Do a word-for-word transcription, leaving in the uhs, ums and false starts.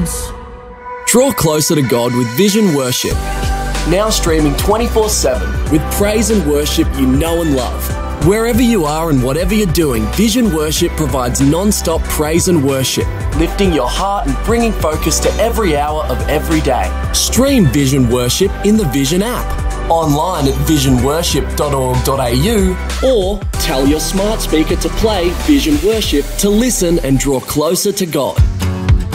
presents Draw closer to God with Vision Worship. Now streaming twenty-four seven with praise and worship you know and love. Wherever you are and whatever you're doing, Vision Worship provides non-stop praise and worship, lifting your heart and bringing focus to every hour of every day. Stream Vision Worship in the Vision app, online at vision worship dot org dot a u, or tell your smart speaker to play Vision Worship to listen and draw closer to God.